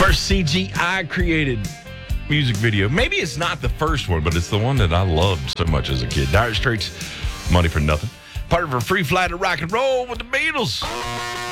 First CGI created music video. Maybe it's not the first one, but it's the one that I loved so much as a kid. Dire Straits, Money for Nothing. Part of a free flight of rock and roll with the Beatles.